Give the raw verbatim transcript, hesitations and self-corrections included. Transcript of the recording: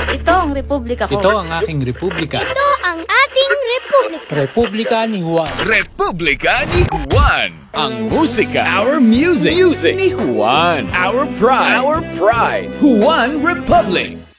Ito ang republika ko. Ito ang aking republika. Ito ang ating republika. Republika ni Juan. Republika ni Juan. Ang musika. Our music. Music. Ni Juan. Our pride. Our pride. Juan Republic.